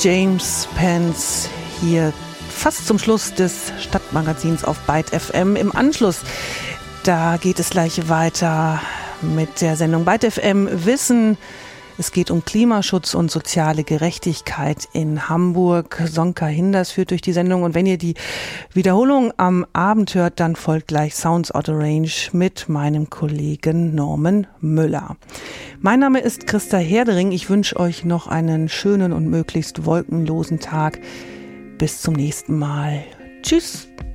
James Pence hier fast zum Schluss des Stadtmagazins auf Byte FM. Im Anschluss, da geht es gleich weiter mit der Sendung Byte FM Wissen. Es geht um Klimaschutz und soziale Gerechtigkeit in Hamburg. Sonka Hinders führt durch die Sendung. Und wenn ihr die Wiederholung am Abend hört, dann folgt gleich Sounds Out of Range mit meinem Kollegen Norman Müller. Mein Name ist Christa Herdering. Ich wünsche euch noch einen schönen und möglichst wolkenlosen Tag. Bis zum nächsten Mal. Tschüss.